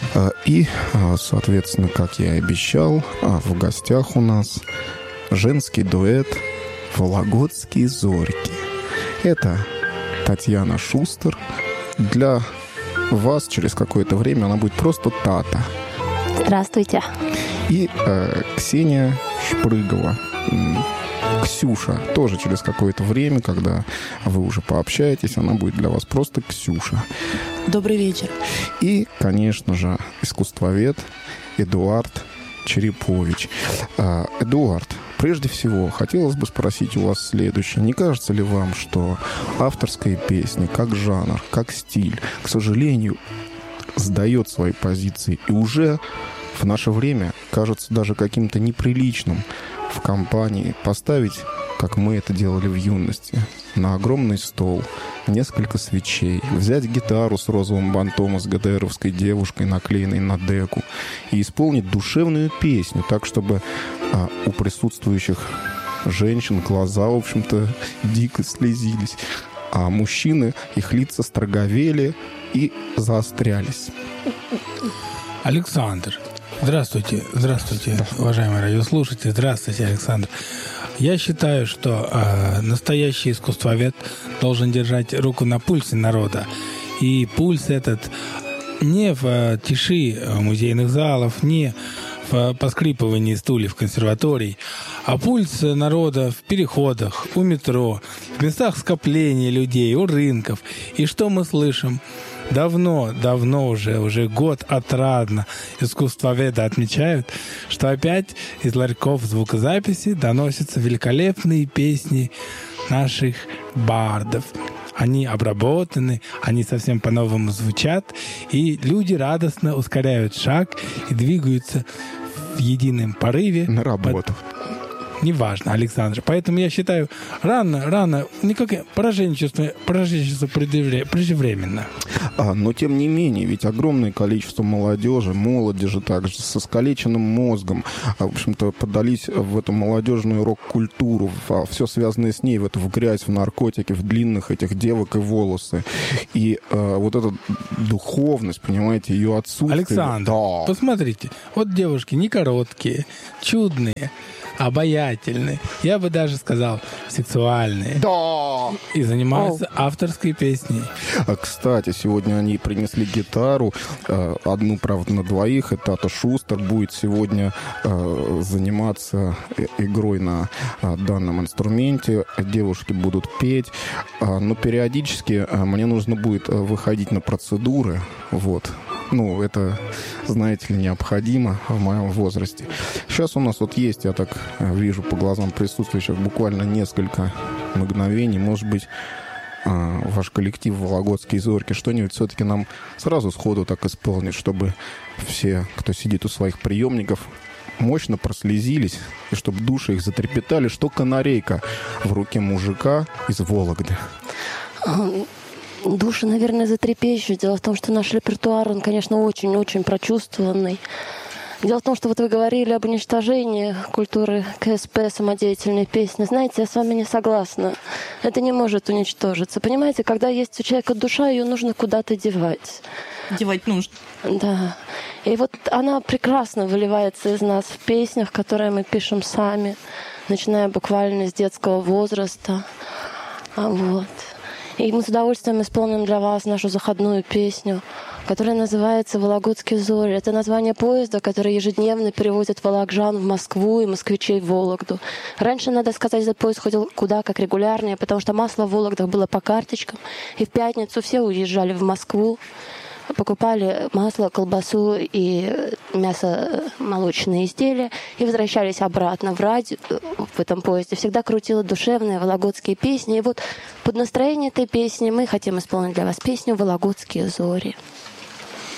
Соответственно, как я и обещал, в гостях у нас женский дуэт «Вологодские зорьки». Это Татьяна Шустер. Для вас через какое-то время она будет просто Тата. Здравствуйте. И Ксения Шпрыгова. Ксюша. Тоже через какое-то время, когда вы уже пообщаетесь, она будет для вас просто Ксюша. Добрый вечер. И, конечно же, искусствовед Эдуард Черепович. Эдуард, прежде всего, хотелось бы спросить у вас следующее. Не кажется ли вам, что авторская песня, как жанр, как стиль, к сожалению, сдает свои позиции и уже в наше время кажется даже каким-то неприличным в компании поставить, как мы это делали в юности, на огромный стол несколько свечей, взять гитару с розовым бантом и с ГДРовской девушкой, наклеенной на деку, и исполнить душевную песню так, чтобы у присутствующих женщин глаза, в общем-то, дико слезились, а мужчины, их лица строговели и заострялись. Александр, здравствуйте, уважаемые радиослушатели, здравствуйте, Александр. Я считаю, что настоящий искусствовед должен держать руку на пульсе народа. И пульс этот не в тиши музейных залов, не в поскрипывании стульев консерваторий, а пульс народа в переходах, у метро, в местах скопления людей, у рынков. И что мы слышим? Давно уже год отрадно искусствоведы отмечают, что опять из ларьков звукозаписи доносятся великолепные песни наших бардов. Они обработаны, они совсем по-новому звучат, и люди радостно ускоряют шаг и двигаются в едином порыве. На работу. Неважно, Александр. Поэтому я считаю, рано, никакое пораженчество преждевременно. Но тем не менее, ведь огромное количество молоди также со искалеченным мозгом, в общем-то, поддались в эту молодежную рок-культуру, все связанное с ней, в эту в грязь, в наркотики, в длинных этих девок и волосы. И вот эта духовность, понимаете, ее отсутствие. Александр, посмотрите, вот девушки не короткие, чудные, обаятельные, я бы даже сказал, сексуальные. Да! И занимаются авторской песней. Кстати, сегодня они принесли гитару, одну, правда, на двоих, и Тата Шустер будет сегодня заниматься игрой на данном инструменте. Девушки будут петь, но периодически мне нужно будет выходить на процедуры, вот. Ну, это, знаете ли, необходимо в моем возрасте. Сейчас у нас вот есть, я так вижу по глазам присутствующих, буквально несколько мгновений. Может быть, ваш коллектив «Вологодские зорьки» что-нибудь все-таки нам сразу сходу так исполнит, чтобы все, кто сидит у своих приемников, мощно прослезились, и чтобы души их затрепетали, что канарейка в руке мужика из Вологды. Души, наверное, затрепещут. Дело в том, что наш репертуар, он, конечно, очень-очень прочувствованный. Дело в том, что вот вы говорили об уничтожении культуры КСП, самодеятельной песни. Знаете, я с вами не согласна. Это не может уничтожиться. Понимаете, когда есть у человека душа, ее нужно куда-то девать. Девать нужно. Да. И вот она прекрасно выливается из нас в песнях, которые мы пишем сами, начиная буквально с детского возраста. Вот. И мы с удовольствием исполним для вас нашу заходную песню, которая называется «Вологодские зори». Это название поезда, который ежедневно перевозит волокжан в Москву и москвичей в Вологду. Раньше, надо сказать, этот поезд ходил куда как регулярнее, потому что масло в Вологдах было по карточкам. И в пятницу все уезжали в Москву, покупали масло, колбасу и мясо-молочные изделия и возвращались обратно в радио. В этом поезде всегда крутила душевные вологодские песни. И вот под настроение этой песни мы хотим исполнить для вас песню «Вологодские зори».